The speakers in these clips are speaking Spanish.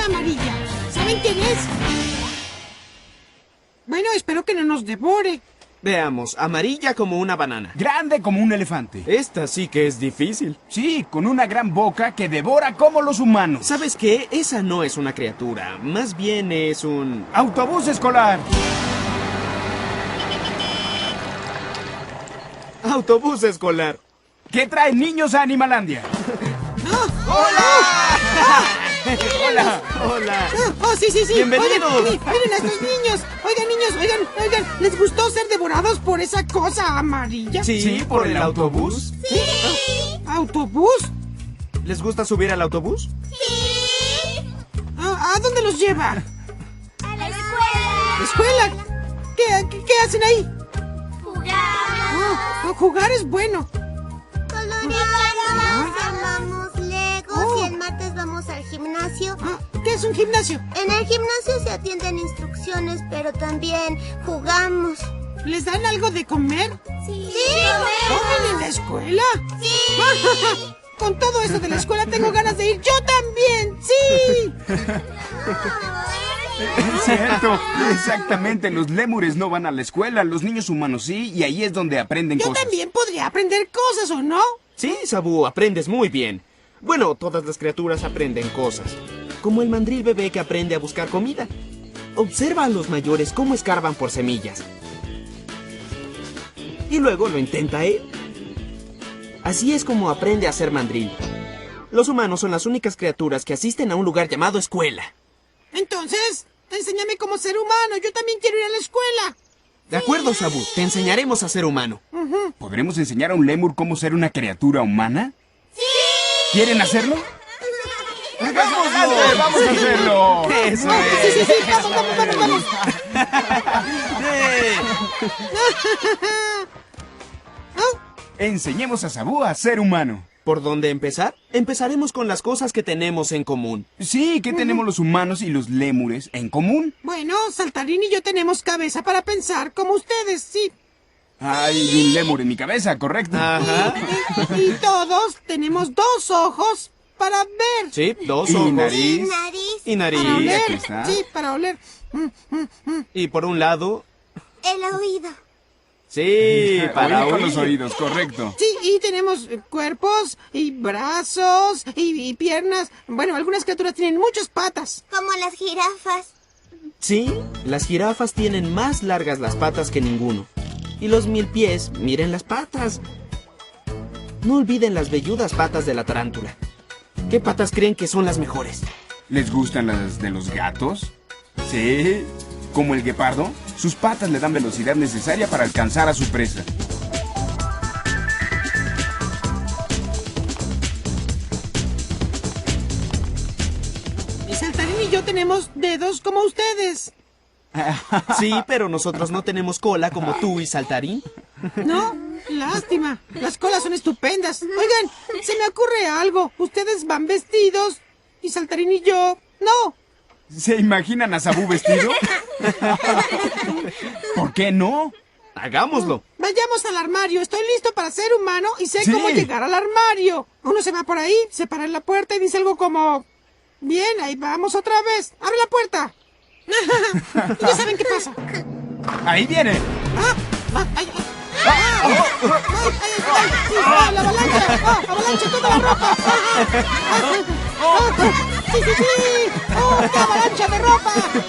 esa amarilla. ¿Saben quién es? Bueno, espero que no nos devore. Veamos, amarilla como una banana. Grande como un elefante. Esta sí que es difícil. Sí, con una gran boca que devora como los humanos. ¿Sabes qué? Esa no es una criatura. Más bien es un... ¡Autobús escolar! autobús escolar. ¿Qué traen niños a Animalandia? ¡Hola! ¡Hola! Hola. Sí. ¡Bienvenidos! Oigan, miren a estos niños. Oigan, niños, oigan. ¿Les gustó ser devorados por esa cosa amarilla? Sí, por el autobús. ¿Sí? ¿Autobús? ¿Les gusta subir al autobús? ¿A dónde los lleva? ¡A la escuela! ¿Escuela? ¿Qué hacen ahí? ¡Jugamos! Jugar es bueno. Coloreamos, armamos legos y el martes vamos al gimnasio. ¿Qué es un gimnasio? En el gimnasio se atienden instrucciones, pero también jugamos. ¿Les dan algo de comer? Sí. ¿Comen en la escuela? Sí. Con todo eso de la escuela tengo ganas de ir. ¡Yo también! ¡Sí! Es cierto, exactamente. Los lémures no van a la escuela, los niños humanos sí, y ahí es donde aprenden Yo cosas. también podría aprender cosas, ¿o no? Sí, Sabú, aprendes muy bien. Bueno, todas las criaturas aprenden cosas. Como el mandril bebé que aprende a buscar comida. Observa a los mayores cómo escarban por semillas. Y luego lo intenta él. Así es como aprende a ser mandril. Los humanos son las únicas criaturas que asisten a un lugar llamado escuela. Entonces, enséñame cómo ser humano. Yo también quiero ir a la escuela. De acuerdo, Sabú, te enseñaremos a ser humano. ¿Podremos enseñar a un lémur cómo ser una criatura humana? ¡Sí! ¿Quieren hacerlo? ¡Hagámoslo! ¡Vamos a hacerlo! Eso Sí, vamos. Enseñemos a Sabú a ser humano. ¿Por dónde empezar? Empezaremos con las cosas que tenemos en común. Sí, ¿qué tenemos los humanos y los lémures en común? Bueno, Saltarín y yo tenemos cabeza para pensar como ustedes, sí. Hay un lémur en mi cabeza, correcto. Ajá. Y todos tenemos dos ojos para ver. Sí, dos Y ojos. nariz. Y nariz. Para oler. aquí está. Sí, para oler. Y por un lado... El oído. Sí, para Oír con oír. los oídos, correcto. Sí, y tenemos cuerpos y brazos y piernas. Bueno, algunas criaturas tienen muchas patas. Como las jirafas. Sí, las jirafas tienen más largas las patas que ninguno. Y los milpies, miren las patas. No olviden las velludas patas de la tarántula. ¿Qué patas creen que son las mejores? ¿Les gustan las de los gatos? Sí. Como el guepardo, sus patas le dan velocidad necesaria para alcanzar a su presa. Y Saltarín y yo tenemos dedos como ustedes. Sí, pero nosotros no tenemos cola como tú y Saltarín. No, lástima. Las colas son estupendas. Oigan, se me ocurre algo. Ustedes van vestidos y Saltarín y yo no. ¿Se imaginan a Sabú vestido? ¿Por qué no? Hagámoslo. Vayamos al armario. Estoy listo para ser humano y sé Sí. cómo llegar al armario. Uno se va por ahí, se para en la puerta y dice algo como... Bien, ahí vamos otra vez. ¡Abre la puerta! Y ya saben qué pasa. ¡Ahí viene! ¡La avalancha! ¡Avalancha toda la ropa! ¡Sí! ¡Qué avalancha de ropa!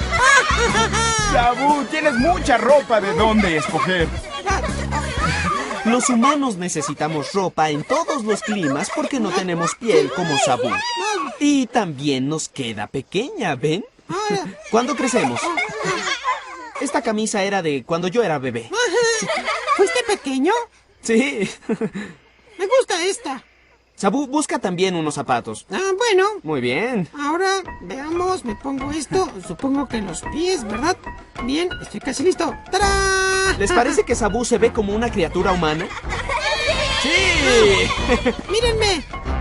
Sabú, tienes mucha ropa de dónde escoger. Los humanos necesitamos ropa en todos los climas porque no tenemos piel como Sabú. Y también nos queda pequeña, ¿ven? ¿Cuándo crecemos? Esta camisa era de cuando yo era bebé. ¿Fuiste pequeño? Sí. Me gusta esta. Sabú, busca también unos zapatos. Bueno. Muy bien. Ahora, veamos, me pongo esto. Supongo que en los pies, ¿verdad? Bien, estoy casi listo. ¡Tarán! ¿Les parece que Sabú se ve como una criatura humana? ¡Sí! ¡Mírenme!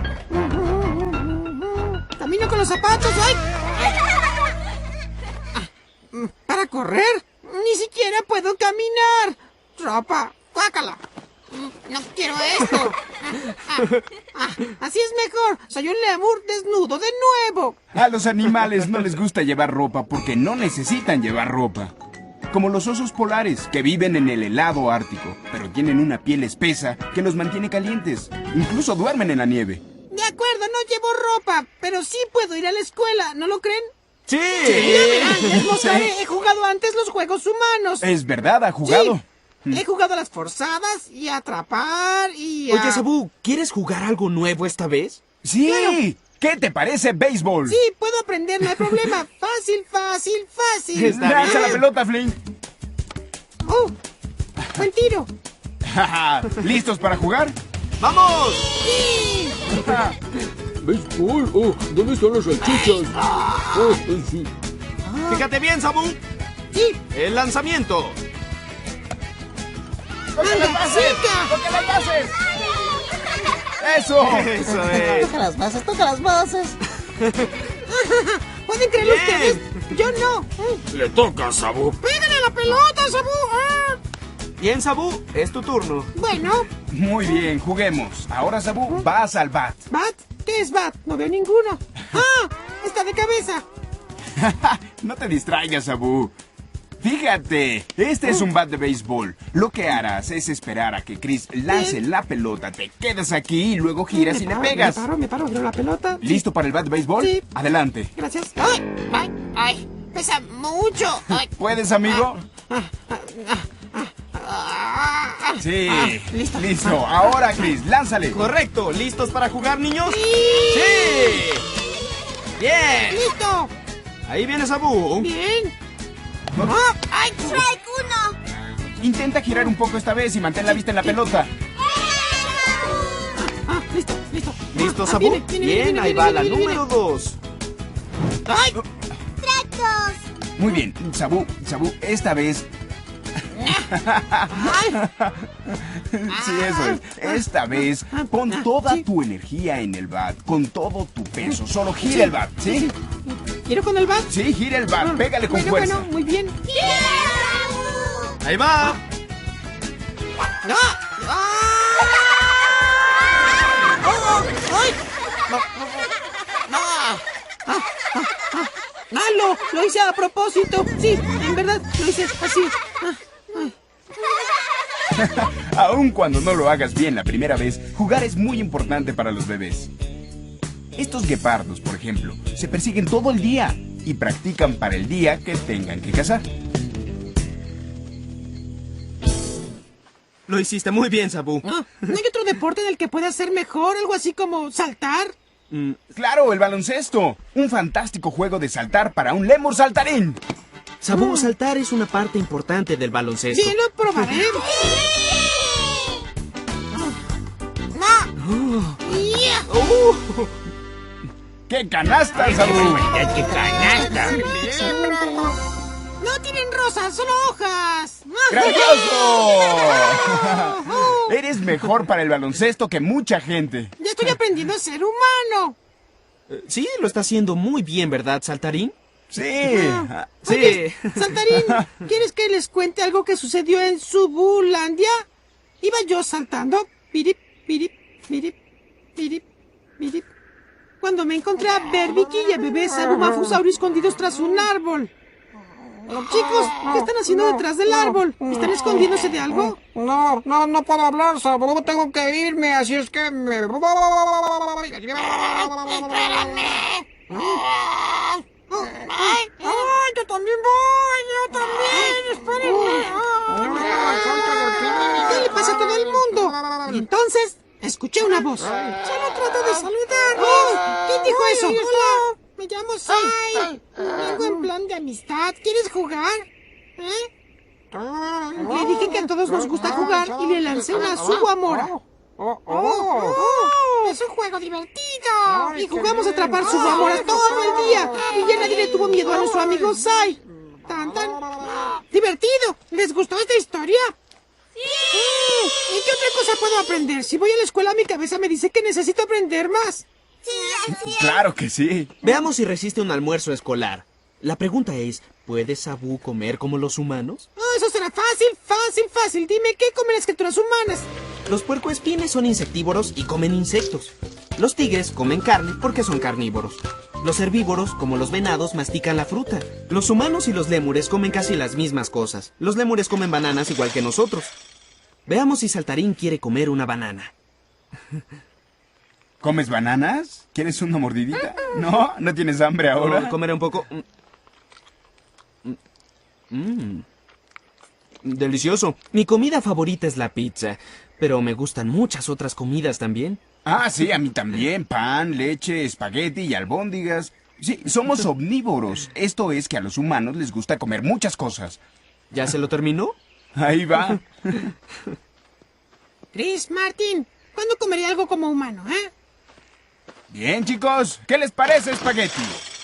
Camino con los zapatos. ¡Ay! ¿Para correr? Ni siquiera puedo caminar. Ropa, guácala. No quiero esto. Así es mejor. Soy un lemur desnudo de nuevo. A los animales no les gusta llevar ropa porque no necesitan llevar ropa. Como los osos polares, que viven en el helado ártico, pero tienen una piel espesa que los mantiene calientes. Incluso duermen en la nieve. De acuerdo, no llevo ropa, pero sí puedo ir a la escuela, ¿no lo creen? ¡Sí! Les mostraré, he jugado antes los juegos humanos. Es verdad, ¿ha jugado? Sí. He jugado a las forzadas y a atrapar y a... Oye, Sabú, ¿quieres jugar algo nuevo esta vez? ¡Sí! Claro. ¿Qué te parece béisbol? Sí, puedo aprender, no hay problema. Fácil, fácil, fácil. Está Lanza la bien. pelota, Flynn. ¡Oh! ¡Buen tiro! ¿Listos para jugar? ¡Vamos! ¡Sí! ¿Béisbol? Oh, ¿dónde están las salchichas? Oh, sí. Fíjate bien, Sabú. ¡Sí! El lanzamiento. ¡Anda, chica! ¡Toca las bases! ¡Eso! Eso es. Toca las bases. ¿Pueden creerlo Bien. ustedes? Yo no. Le toca a Sabú. ¡Pégale a la pelota, Sabú! ¡Ah! Bien, Sabú, es tu turno. Bueno, Muy bien, juguemos. Ahora, Sabú, vas al bat. ¿bat? ¿Qué es bat? No veo ninguno. ¡Ah! Está de cabeza. No te distraigas, Sabú. Fíjate, este es un bat de béisbol. Lo que harás es esperar a que Chris lance la pelota, te quedas aquí y luego giras y le pegas. Me paro, veo la pelota. ¿Listo para el bat de béisbol? Sí. Adelante. Gracias. ¡Ay! Pesa mucho. ¡Ay! ¿Puedes, amigo? Sí. Listo. Listo. Ahora, Chris, lánzale. Correcto. ¿Listos para jugar, niños? ¡Sí! ¡Sí! ¡Bien! ¡Listo! Ahí viene Sabú. Bien. ¡Ay, strike 1! Intenta girar un poco esta vez y mantén la vista en la pelota. Listo. ¿Listo, Sabú? Bien, ahí va la número 2. ¡Ay! ¡Strike 2! Muy bien, Sabú, esta vez... Sí, eso es. Esta vez, pon toda tu energía en el bat, con todo tu peso. Solo gira el bat, ¿sí? ¿Quiero con el bat? Sí, gira el bat, pégale con fuerza. Bueno, muy bien. Ahí va. ¡No! ¡Ay! ¡No! Lo hice a propósito. Sí, en verdad, lo hice así. Aun cuando no lo hagas bien la primera vez, jugar es muy importante para los bebés. Estos guepardos, por ejemplo, se persiguen todo el día y practican para el día que tengan que cazar. Lo hiciste muy bien, Sabú. ¿No hay otro deporte en el que pueda ser mejor? ¿Algo así como saltar? ¡Claro, el baloncesto! Un fantástico juego de saltar para un lémur saltarín. Sabú, saltar es una parte importante del baloncesto. Sí, lo probaré. ¡Qué canasta, Sabú! ¡Qué canasta! No tienen rosas, solo hojas. ¡Grandioso! Eres mejor para el baloncesto que mucha gente. Ya estoy aprendiendo a ser humano. Sí, lo está haciendo muy bien, ¿verdad, Saltarín? Sí. Sí. Oye, Saltarín, ¿quieres que les cuente algo que sucedió en Subulandia? Iba yo saltando, pirip, pirip, pirip, pirip, pirip, cuando me encontré a Berbiki y a bebé Sabumafusaurus escondidos tras un árbol. Chicos, ¿qué están haciendo detrás del árbol? ¿Están escondiéndose de algo? No puedo hablar, Sabú. Tengo que irme, así es que me... ¡Ay, yo también voy! ¡Yo también! ¡Espérenme! ¿Qué le pasa a todo el mundo? Y entonces, escuché una voz. Solo trato de saludar. ¿Quién dijo eso? Hola, me llamo Sai. Vengo en plan de amistad. ¿Quieres jugar? Le dije que a todos nos gusta jugar y le lancé una Subuamora. ¡Es un juego divertido! Y jugamos a atrapar Subuamora todo el día. Y ya nadie le tuvo miedo a nuestro amigo Sai. ¡Tan! ¡Divertido! ¿Les gustó esta historia? ¡Sí! ¿Y qué otra cosa puedo aprender? Si voy a la escuela, mi cabeza me dice que necesito aprender más. Sí, así es. Claro que sí. Veamos si resiste un almuerzo escolar. La pregunta es, ¿puede Sabú comer como los humanos? Eso será fácil. Dime, ¿qué comen las criaturas humanas? Los puercoespines son insectívoros y comen insectos. Los tigres comen carne porque son carnívoros. Los herbívoros, como los venados, mastican la fruta. Los humanos y los lémures comen casi las mismas cosas. Los lémures comen bananas igual que nosotros. Veamos si Saltarín quiere comer una banana. ¿Comes bananas? ¿Quieres una mordidita? ¿No? ¿No tienes hambre ahora? Oh, comeré un poco. Delicioso. Mi comida favorita es la pizza, pero me gustan muchas otras comidas también. Ah, sí, a mí también. Pan, leche, espagueti y albóndigas. Sí, somos omnívoros. Esto es que a los humanos les gusta comer muchas cosas. ¿Ya se lo terminó? Ahí va. Chris, Martin, ¿cuándo comería algo como humano, eh? Bien, chicos. ¿Qué les parece espagueti?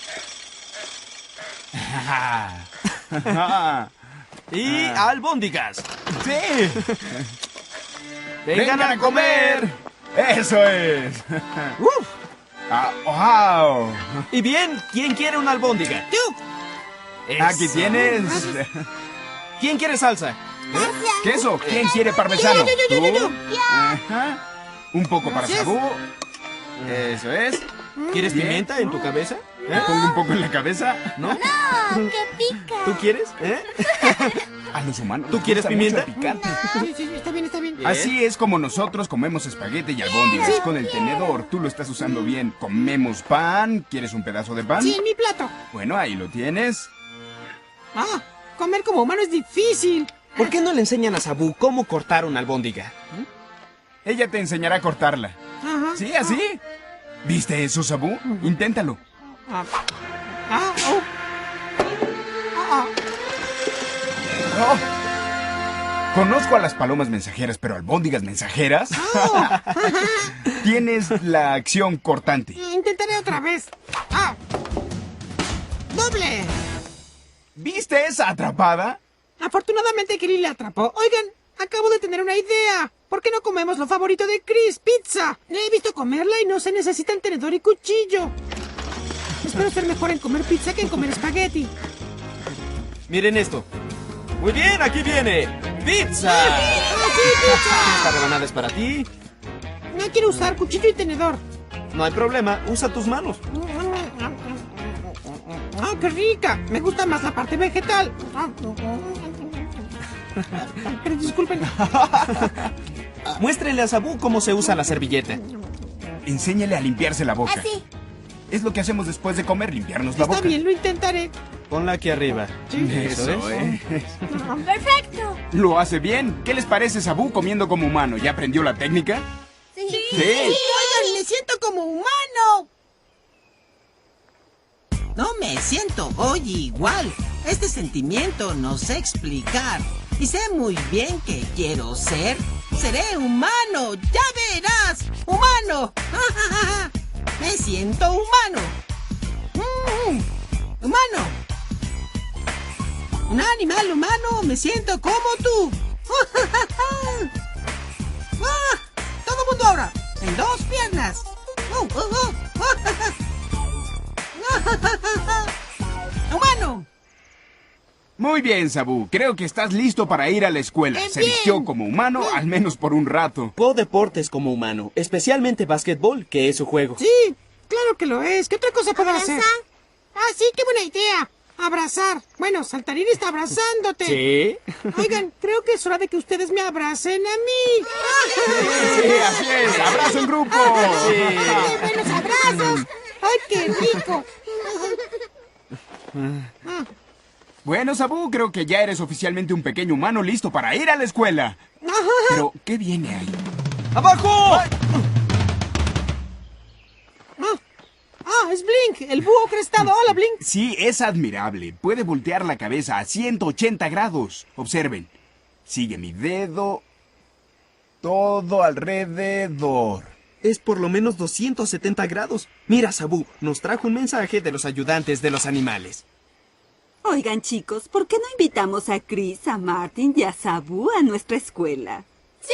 Y albóndigas. ¡Sí! ¡Vengan a comer! ¡Eso es! ¡Uf! ¡Wow! Y bien, ¿quién quiere una albóndiga? ¡Tú! Aquí Eso. tienes. ¿Quién quiere salsa? ¿Queso? ¿Quién quiere parmesano? Yo. ¿Tú? Ajá. Un poco para Gracias. Sabú. Eso es. ¿Quieres Bien. pimienta en tu cabeza? ¿Me pongo un poco en la cabeza? ¿No? ¡No! ¡Que pica! ¿Tú quieres? A los humanos. ¿Tú les quieres gusta mucho pimienta? el picante. Sí, está bien, está bien. Así es como nosotros comemos espagueti y albóndigas con el tenedor. Tú lo estás usando bien. Comemos pan. ¿Quieres un pedazo de pan? Sí, en mi plato. Bueno, ahí lo tienes. Ah, comer como humano es difícil. ¿Por qué no le enseñan a Sabú cómo cortar una albóndiga? Ella te enseñará a cortarla. Ajá. ¿Sí, así? ¿Viste eso, Sabú? Inténtalo. Ah, oh. Oh. Conozco a las palomas mensajeras, pero albóndigas mensajeras. Tienes la acción cortante. Intentaré otra vez. ¡Ah! ¡Doble! ¿Viste esa atrapada? Afortunadamente Chris le atrapó. Oigan, acabo de tener una idea. ¿Por qué no comemos lo favorito de Chris? ¡Pizza! Le he visto comerla y no se necesitan tenedor y cuchillo. Espero ser mejor en comer pizza que en comer espagueti. Miren esto. Muy bien, aquí viene. ¡Pizza! ¡Sí, pizza! Esta rebanada es para ti. No quiero usar cuchillo y tenedor. No hay problema, usa tus manos. ¡Ah, qué rica! Me gusta más la parte vegetal. Pero disculpen. Muéstrele a Sabú cómo se usa la servilleta. Enséñale a limpiarse la boca. Así. Es lo que hacemos después de comer, limpiarnos la Está boca. bien, lo intentaré. Ponla aquí arriba. Eso es. ¡Perfecto! Lo hace bien. ¿Qué les parece Sabú comiendo como humano? ¿Ya aprendió la técnica? Sí. Oigan, me siento como humano. No me siento hoy igual. Este sentimiento no sé explicar. Y sé muy bien que quiero ser. Seré humano, ya verás. Humano. Me siento humano. Humano. Un animal humano, me siento como tú. Todo mundo ahora. En dos piernas. ¡Humano! Muy bien, Sabú. Creo que estás listo para ir a la escuela. Se vistió como humano, al menos por un rato. Jugó deportes como humano, especialmente básquetbol, que es su juego. Sí, claro que lo es. ¿Qué otra cosa puedo hacer? ¿Abrazar? Ah, sí, qué buena idea. Abrazar. Bueno, Saltarín está abrazándote. ¿Sí? Oigan, creo que es hora de que ustedes me abracen a mí. Sí, así es. ¡Abrazo en grupo! ¡Qué buenos abrazos! ¡Ay, qué rico! Bueno, Sabú, creo que ya eres oficialmente un pequeño humano listo para ir a la escuela. Pero, ¿qué viene ahí? ¡Abajo! Es Blink, el búho crestado. Hola, Blink. Sí, es admirable. Puede voltear la cabeza a 180 grados. Observen. Sigue mi dedo. Todo alrededor. Es por lo menos 270 grados. Mira, Sabú, nos trajo un mensaje de los ayudantes de los animales. Oigan, chicos, ¿por qué no invitamos a Chris, a Martin y a Sabú a nuestra escuela?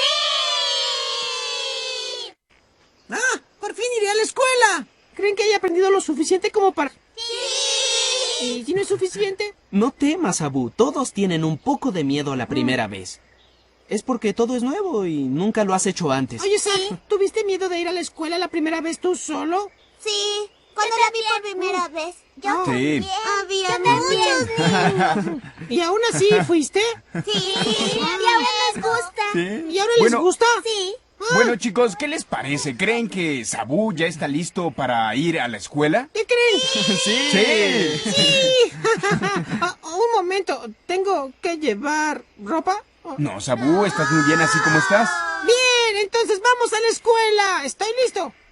Por fin iré a la escuela. ¿Creen que haya aprendido lo suficiente como para...? ¿Y si no es suficiente? No temas, Sabú. Todos tienen un poco de miedo la primera vez. es porque todo es nuevo y nunca lo has hecho antes. Oye, Sam, ¿tuviste miedo de ir a la escuela la primera vez tú solo? Sí, cuando la vi por primera vez. Yo Sí. había muchos niños. ¿Y aún así fuiste? Sí, y ahora nos gusta. ¿Sí? ¿Y ahora les gusta? Sí. Bueno, chicos, ¿qué les parece? ¿Creen que Sabú ya está listo para ir a la escuela? ¿Qué creen? Sí. ¡Sí! Un momento, ¿tengo que llevar ropa? No, Sabú, estás muy bien así como estás. Bien, entonces vamos a la escuela. Estoy listo.